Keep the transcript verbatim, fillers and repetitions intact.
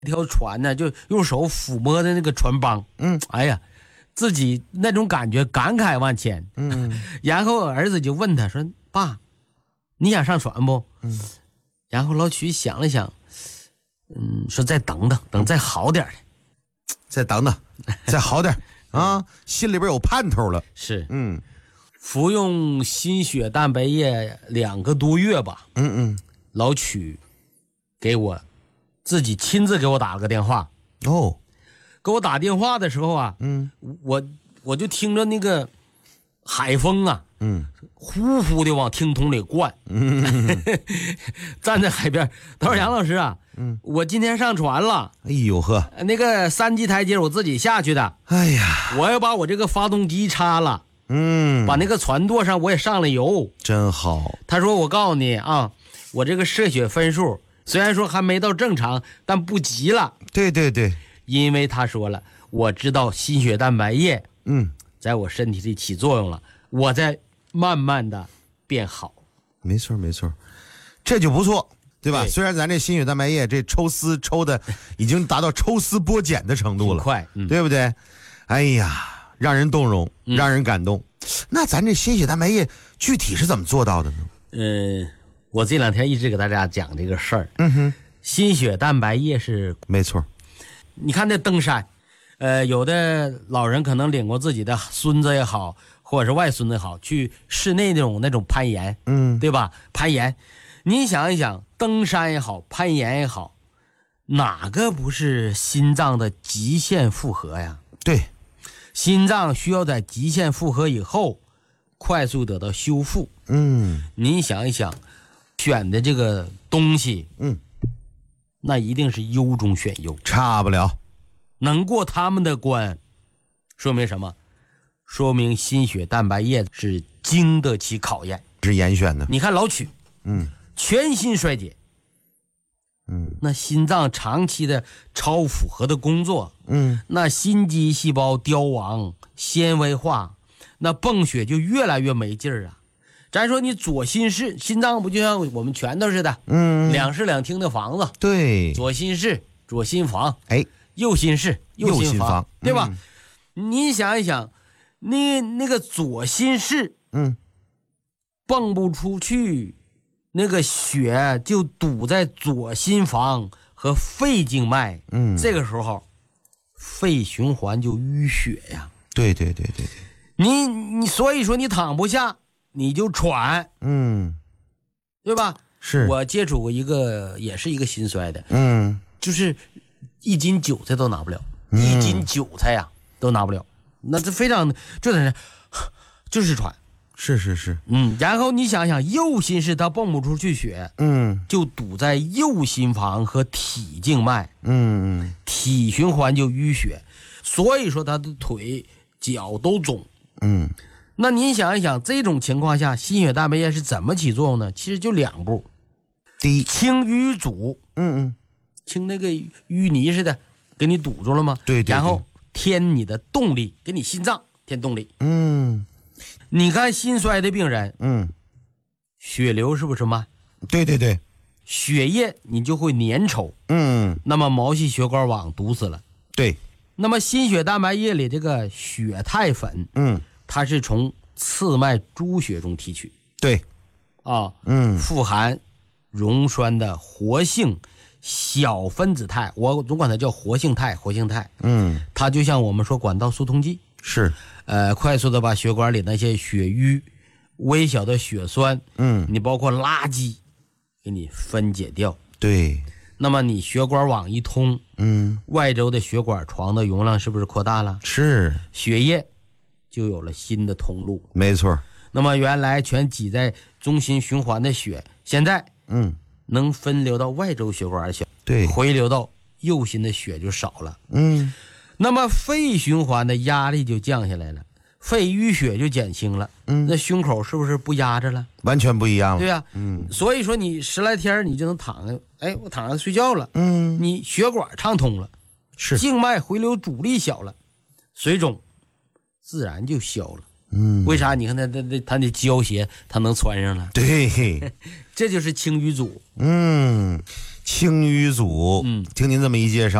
一条船呢，就用手抚摸的那个船帮， 嗯， 哎呀，自己那种感觉感慨万千， 嗯， 然后儿子就问他说：“爸，你想上船不？” 嗯， 然后老曲想了想，嗯，说再等等，等再好点的， 再等等，再好点啊，心里边有盼头了。 是， 嗯， 服用心血蛋白液两个多月吧， 嗯嗯， 老曲给我自己亲自给我打了个电话。 哦， 给我打电话的时候啊， 嗯， 我我就听着那个海风啊， 嗯， 呼呼的往听筒里灌。 嗯， 站在海边，他说：“杨老师啊， 嗯， 我今天上船了， 哎呦呵， 那个三级台阶我自己下去的， 哎呀， 我要把我这个发动机插了， 嗯， 把那个船舵上我也上了油。 真好。 他说我告诉你啊，我这个射血分数虽然说还没到正常，但不急了。 对对对， 因为他说了，我知道心血蛋白液嗯， 在我身体里起作用了，我在慢慢的变好。 没错没错，这就不错。”对吧？ 对虽然咱这心血蛋白液这抽丝抽的已经达到抽丝剥茧的程度了， 快，嗯， 对不对？哎呀，让人动容， 嗯让人感动。那咱这心血蛋白液具体是怎么做到的呢？ 嗯、呃，我这两天一直给大家讲这个事儿。 嗯哼， 心血蛋白液是， 没错。 你看那登山，呃，有的老人可能领过自己的孙子也好，或者是外孙子也好，去室内那种那种攀岩， 嗯， 对吧？攀岩，你想一想，登山也好，攀岩也好，哪个不是心脏的极限负荷呀？ 对， 心脏需要在极限负荷以后快速得到修复。 嗯， 你想一想，选的这个东西， 嗯， 那一定是优中选优， 差不了。 能过他们的关，说明什么？说明心血蛋白液是经得起考验， 是严选的。 你看老曲， 嗯， 全心衰竭， 嗯， 那心脏长期的超负荷的工作， 嗯， 那心肌细胞凋亡、纤维化，那泵血就越来越没劲儿啊。咱说你左心室，心脏不就像我们拳头似的， 嗯， 两室两厅的房子， 对， 左心室、左心房， 哎， 右心室、右心房， 右心房对吧？ 嗯、 你想一想，那那个左心室， 嗯， 泵不出去，那个血就堵在左心房和肺静脉， 嗯， 这个时候肺循环就淤血呀。 对对对对对， 你你所以说你躺不下，你就喘， 嗯， 对吧？ 是我接触过一个，也是一个心衰的， 嗯， 就是一斤韭菜都拿不了， 嗯、 一斤韭菜呀、啊、都拿不了，那这非常就在那就是喘。 是是是， 嗯，然后你想想，右心室它泵不出去血， 嗯， 就堵在右心房和体静脉， 嗯嗯， 体循环就淤血，所以说他的腿脚都肿。 嗯， 那您想一想，这种情况下，心血蛋白液是怎么起作用呢？其实就两步， 第一， 清淤阻， 嗯嗯， 清那个淤泥似的，给你堵住了吗？ 对对对， 然后添你的动力，给你心脏添动力。 嗯。 你看心衰的病人， 嗯， 血流是不是慢？ 对对对， 血液你就会粘稠， 嗯， 那么毛细血管网堵死了。 对， 那么心血蛋白液里这个血肽粉， 嗯， 它是从刺脉猪血中提取， 对， 啊， 嗯， 富含溶栓的活性小分子肽，我总管它叫活性肽，活性肽， 嗯， 它就像我们说管道疏通剂。 是， 呃，快速的把血管里那些血瘀、微小的血栓， 嗯， 你包括垃圾，给你分解掉。 对， 那么你血管网一通， 嗯， 外周的血管床的容量是不是扩大了？ 是， 血液就有了新的通路。 没错。 那么原来全挤在中心循环的血，现在嗯， 能分流到外周血管的血， 对， 回流到右心的血就少了。 嗯。 那么肺循环的压力就降下来了，肺淤血就减轻了， 嗯， 那胸口是不是不压着了？ 完全不一样了， 对呀、啊， 嗯， 所以说你十来天你就能躺着，哎，我躺着睡觉了， 嗯， 你血管畅通了， 是静脉回流阻力小了，水肿自然就消了， 嗯， 为啥？你看他他他他那胶鞋他能穿上了， 对， 这就是青鱼组。 嗯，青鱼组， 嗯， 听您这么一介绍。